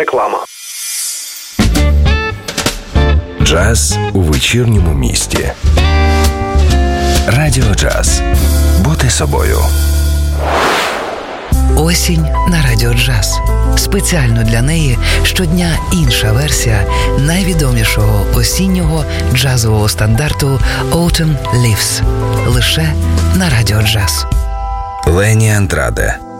Реклама. Джаз у вечірньому місті. Радіо Джаз. Бути собою. Осінь на Радіо Джаз. Спеціально для неї щодня інша версія найвідомішого осіннього джазового стандарту «Autumn Leaves». Лише на Радіо Джаз. Лені Андраде.